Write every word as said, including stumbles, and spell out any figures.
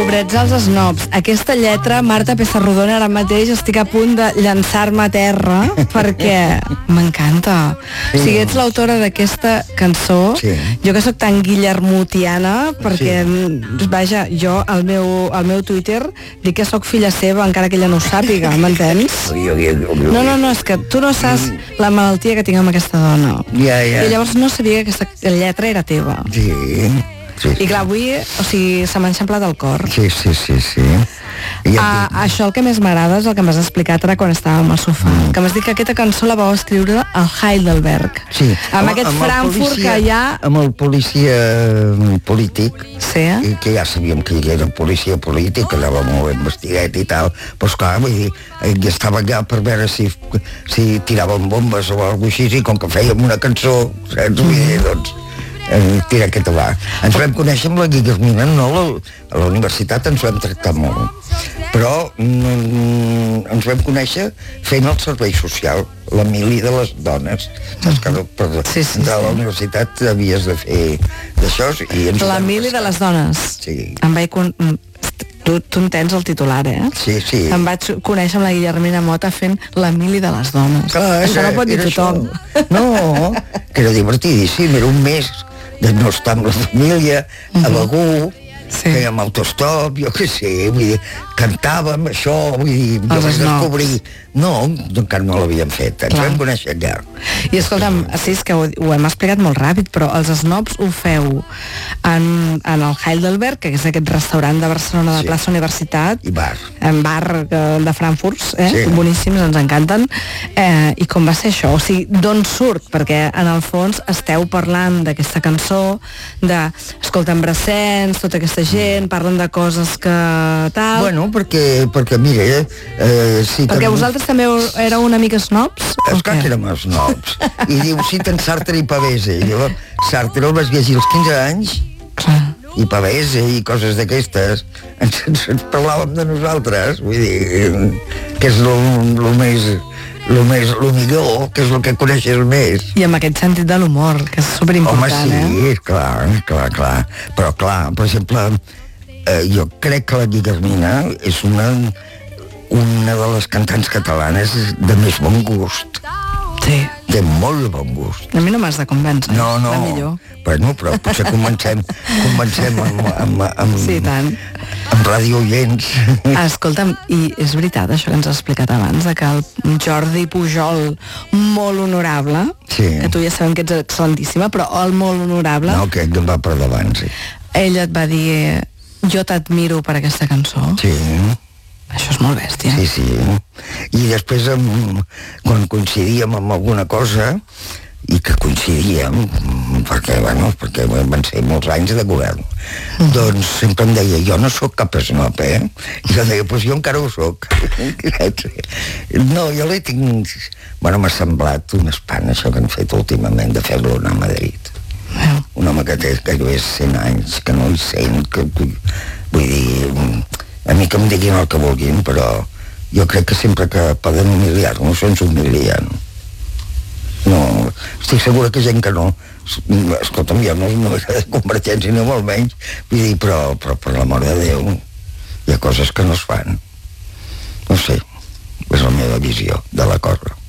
Pobrets els snobs. Aquesta lletra, Marta Pessarrodona, ara mateix estic a punt de llançar-me a terra perquè m'encanta. Sí. O sigui, ets l'autora d'aquesta cançó. Sí. Jo que sóc tan guillermotiana, perquè, sí. vaja, jo al meu, al meu Twitter dic que sóc filla seva, encara que ella no ho sàpiga, m'entens? No, no, no, és que tu no saps la malaltia que tinc amb aquesta dona. Ja, ja. I llavors no sabia que aquesta lletra era teva. Sí. Sí, sí. I clar, avui, o sigui, se m'ha enxamplat el cor. Sí, sí, sí, sí. Ja uh, això el que més m'agrada és el que m'has explicat ara quan estàvem al sofà. Mm. Que m'has dit que aquesta cançó la vau escriure al Heidelberg. Sí. Amb, amb aquest amb Frankfurt policia, que hi ha... Amb el policia polític. Sí. I que ja sabíem que ell era policia polític, que anava molt investigat i tal. Però esclar, vull dir, ell estava allà per veure si, si tiraven bombes o alguna cosa així, i com que fèiem una cançó, saps? Vull dir, doncs... tira aquest va. Ens vam conèixer amb la Guillermina, no, a la universitat ens vam tractar molt, però mm, ens vam conèixer fent el servei social, la mili de les dones. Saps que per, sí, sí, de la universitat havies de fer d'això i ens la mili de les dones. Sí. Em vaig con... Tu, tu entens el titular, eh? Sí, sí. Em vaig conèixer amb la Guillermina Mota fent la mili de les dones. Clar, això era, no pot dir tothom. Això. No, que era divertidíssim, era un mes de no estar amb la família, uh-huh. a Begú, sí. fèiem autostop, jo què sé, vull dir, cantàvem això, vull dir, jo vaig descobrir... No, encara no l'havíem fet, ens Clar. vam conèixer allà. I escolta'm, sí, és que ho, ho hem explicat molt ràpid, però els snobs ho feu en, en el Heidelberg, que és aquest restaurant de Barcelona de sí. plaça Universitat. I bar. En bar de Frankfurt, eh? Sí. Boníssims, ens encanten. Eh, I com va ser això? O sigui, d'on surt? Perquè en el fons esteu parlant d'aquesta cançó, de, escolta, Brassens, tota aquesta gent, parlen de coses que tal... Bueno, perquè, perquè mira, eh, sí... Perquè també... vosaltres també éreu una mica snobs? Esclar que érem snobs. I diu, citen Sartre i Pavese. I jo, Sartre el vaig llegir als quinze anys, Clar. i Pavese i coses d'aquestes. Ens, ens parlàvem de nosaltres, vull dir, que és el més... lo més, lo millor, que és el que coneixes més. I amb aquest sentit de l'humor, que és superimportant, eh? Home, sí, eh? clar, clar, clar. Però clar, per exemple, eh, jo crec que la Guillermina és una, una de les cantants catalanes de més bon gust. Sí. Té molt bon gust. A mi no m'has de convèncer. No, no. millor. Bueno, però potser comencem, comencem amb, amb, amb, sí, tant. amb ràdio oients. Escolta'm, i és veritat això que ens has explicat abans, que el Jordi Pujol, molt honorable, sí. que tu ja sabem que ets excel·lentíssima, però el molt honorable... No, que em va per davant, sí. Ell et va dir, jo t'admiro per aquesta cançó. Sí. Això és molt bèstia. Sí, sí. I després, amb, quan coincidíem amb alguna cosa, i que coincidíem, perquè, bueno, perquè van ser molts anys de govern, mm. doncs sempre em deia, jo no sóc cap snob, eh? I jo deia, doncs jo encara ho sóc. No, jo l'he tinc... Bueno, m'ha semblat un espant, això que han fet últimament, de fer-lo anar a Madrid. Mm. Un home que té gairebé cent anys, que no hi sent, que... Vull dir... A mi que em diguin el que vulguin, però jo crec que sempre que poden humiliar-nos ens humilien. No, estic segura que gent que no. Escolta'm, jo no, no era de Convergència ni molt menys, vull dir, però, però per l'amor de Déu hi ha coses que no es fan. No sé, és la meva visió de la cosa.